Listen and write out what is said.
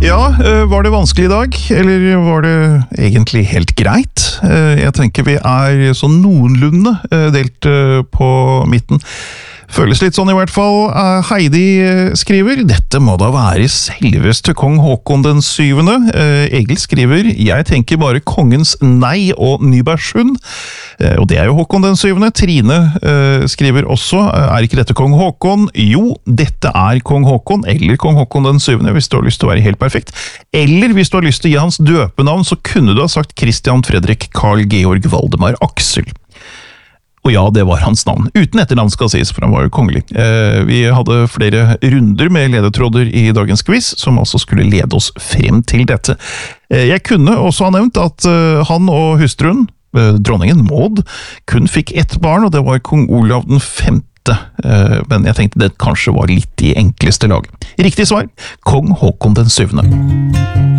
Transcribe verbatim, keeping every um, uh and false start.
Ja, var det vanskelig i dag, eller var det egentlig helt greit? Jeg tenker vi er sånn noenlunde delt på midten. Føles litt sånn i hvert fall. Heidi skriver, dette må da være selveste kong Håkon den syvende. Egil skriver, jeg tenker bare kongens nei og Nybergsund. Og det er jo Håkon den syvende. Trine skriver også, er ikke dette kong Håkon? Jo, dette er kong Håkon, eller kong Håkon den syvende, hvis du har lyst til å være helt perfekt. Eller hvis du har lyst til å gi hans døpenavn, så kunne du ha sagt Christian Fredrik Karl Georg Valdemar Aksel. Og ja, det var hans navn. Uten etternavn skal sies, for han var jo kongelig. Eh, vi hadde flere runder med ledetråder i dagens quiz, som altså skulle lede oss frem til dette. Eh, jeg kunne også ha nevnt at eh, han og hustruen, eh, dronningen Maud, kun fikk ett barn, og det var kong Olav den femte. Eh, men jeg tenkte det kanskje var litt i enkleste lag. Riktig svar, kong Håkon den syvende.